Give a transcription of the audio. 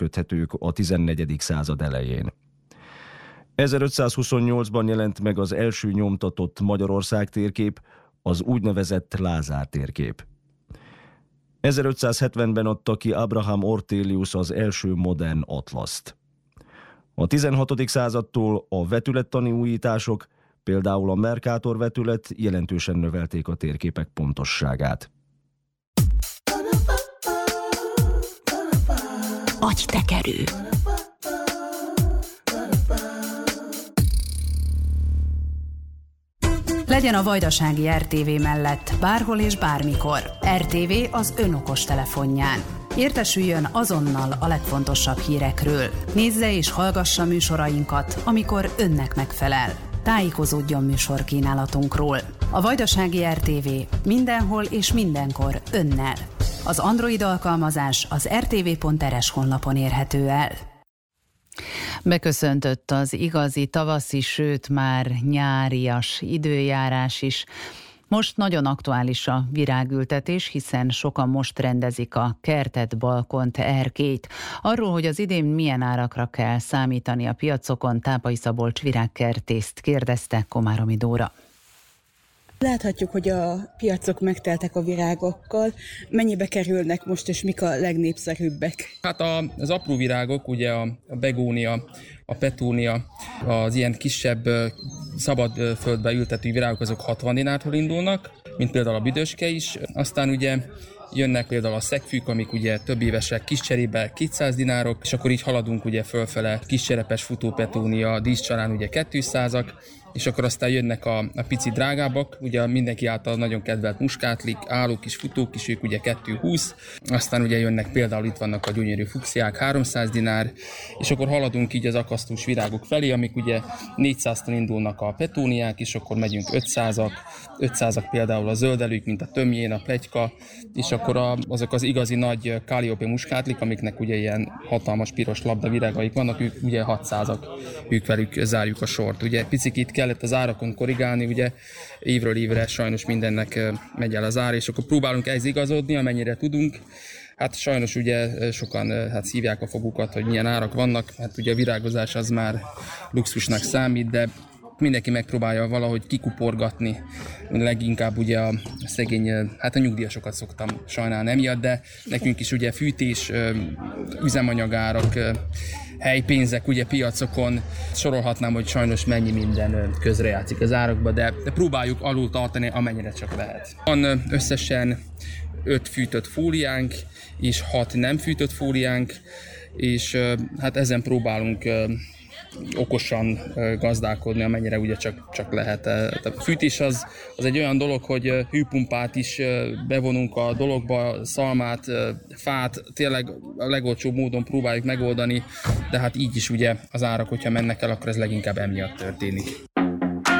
köthetők a 14. század elején. 1528-ban jelent meg az első nyomtatott Magyarország térkép, az úgynevezett Lázár térkép. 1570-ben adta ki Abraham Ortelius az első modern atlaszt. A 16. századtól a vetülettani újítások, például a Mercator vetület jelentősen növelték a térképek pontosságát. Agytekerő. Legyen a Vajdasági RTV mellett bárhol és bármikor. RTV az ön okos telefonján. Értesüljön azonnal a legfontosabb hírekről. Nézze és hallgassa műsorainkat, amikor önnek megfelel. Tájékozódjon műsorkínálatunkról. A Vajdasági RTV mindenhol és mindenkor önnel. Az Android alkalmazás az rtv.rs honlapon érhető el. Beköszöntött az igazi tavaszi, sőt már nyárias időjárás is. Most nagyon aktuális a virágültetés, hiszen sokan most rendezik a kertet, balkont, erkélyt. Arról, hogy az idén milyen árakra kell számítani a piacokon, Tápai Szabolcs virágkertészt kérdezte Komáromi Dóra. Láthatjuk, hogy a piacok megteltek a virágokkal. Mennyibe kerülnek most, és mik a legnépszerűbbek? Hát az apró virágok, ugye a begónia, a petúnia, az ilyen kisebb szabad földbe ültető virágok, azok 60 dinártól indulnak, mint például a büdöske is. Aztán ugye jönnek például a szegfűk, amik ugye több évesek, kis cserébe 200 dinárok, és akkor így haladunk ugye fölfele, kis cserepes futópetúnia, díszcsalán ugye 200-ak, és akkor aztán jönnek a pici drágábbak, ugye mindenki által nagyon kedvelt muskátlik, állók is, futók is, ők ugye 220, aztán ugye jönnek például itt vannak a gyönyörű fuxiák, 300 dinár, és akkor haladunk így az akasztós virágok felé, amik ugye 400-tól indulnak a petúniák, és akkor megyünk 500-ak például a zöldelők, mint a tömjén, a pletyka, és akkor azok az igazi nagy Calliope muskátlik, amiknek ugye ilyen hatalmas piros labdavirágaik vannak, ők ugye 600-ak, ők velük zárjuk a sort. Ugye picikét kellett az árakon korrigálni, ugye évről évre sajnos mindennek megy el az ár, és akkor próbálunk ehhez igazodni, amennyire tudunk. Hát sajnos ugye sokan szívják a fogukat, hogy milyen árak vannak, hát ugye a virágozás az már luxusnak számít, de mindenki megpróbálja valahogy kikuporgatni, leginkább ugye a szegény, hát a nyugdíjasokat szoktam sajnálni emiatt, de nekünk is ugye fűtés, üzemanyagárak, helypénzek ugye piacokon, sorolhatnám, hogy sajnos mennyi minden közrejátszik az árakba, de próbáljuk alul tartani, amennyire csak lehet. Van összesen 5 fűtött fóliánk, és 6 nem fűtött fóliánk, és hát ezen próbálunk okosan gazdálkodni, amennyire ugye csak lehet. A fűtés az egy olyan dolog, hogy hőpumpát is bevonunk a dologba, szalmát, fát, tényleg a legolcsóbb módon próbáljuk megoldani, de hát így is ugye az árak, hogyha mennek el, akkor ez leginkább emiatt történik.